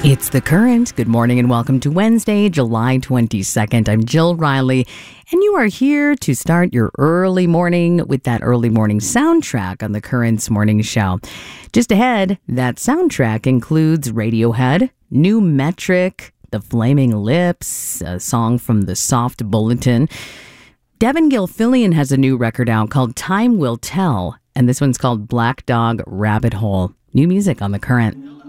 It's The Current. Good morning and welcome to Wednesday, July 22nd. I'm Jill Riley, and you are here to start your early morning with that early morning soundtrack on The Current's morning show. Just ahead, that soundtrack includes Radiohead, New Metric, The Flaming Lips, a song from the Soft Bulletin. Devin Gilfillian has a new record out called Time Will Tell, and this one's called Black Dog Rabbit Hole. New music on The Current.